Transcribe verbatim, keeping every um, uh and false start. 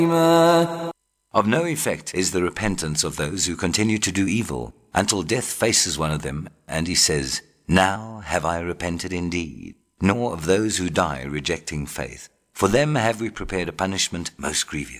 Of no effect is the repentance of those who continue to do evil until death faces one of them and he says, "Now have I repented indeed," nor of those who die rejecting faith. For them have we prepared a punishment most grievous.